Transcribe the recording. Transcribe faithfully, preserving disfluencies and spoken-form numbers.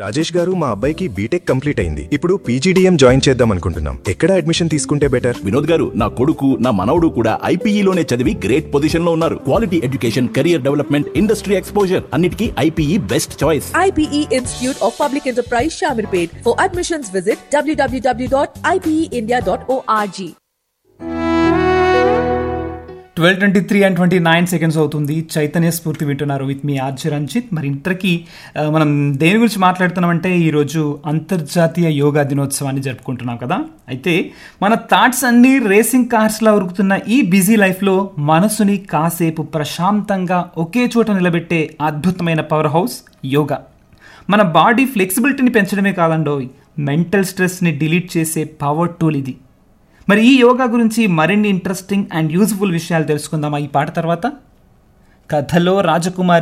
రాజేష్ గారు, మా అబ్బాయికి బీటెక్ కంప్లీట్ అయింది. ఇప్పుడు పీజీడీఎం జాయిన్ చేద్దాం అనుకుంటున్నాం. ఎక్కడ అడ్మిషన్ తీసుకుంటే బెటర్? వినోద్ గారు, నా కొడుకు నా మనవడు కూడా ఐపీఈలోనే చదివి గ్రేట్ పొజిషన్ లో ఉన్నారు. Quality education, career development, industry exposure అన్నిటికీ IPE best choice. I P E Institute of Public Enterprise Shamirpet. For admissions visit w w w dot i p e india dot org. Twelve twenty three and twenty nine seconds అవుతుంది. చైతన్య స్ఫూర్తి వింటున్నారు with me RJ Ranjith. మరి ఇంతకీ మనం దేని గురించి మాట్లాడుతున్నామంటే ఈరోజు అంతర్జాతీయ యోగా దినోత్సవాన్ని జరుపుకుంటున్నాం కదా. అయితే మన థాట్స్ అన్నీ రేసింగ్ కార్స్లా ఉరుకుతున్న ఈ బిజీ లైఫ్లో మనసుని కాసేపు ప్రశాంతంగా ఒకే చోట నిలబెట్టే అద్భుతమైన పవర్ హౌస్ యోగా. మన బాడీ ఫ్లెక్సిబిలిటీని పెంచడమే కాదండోయ్, మెంటల్ స్ట్రెస్ని డిలీట్ చేసే పవర్ టూల్ ఇది. మరి ఈ యోగా గురించి మరిన్ని ఇంట్రెస్టింగ్ అండ్ యూజ్ఫుల్ విషయాలు తెలుసుకుందామా ఈ పాట తర్వాత. కథలో రాజకుమారి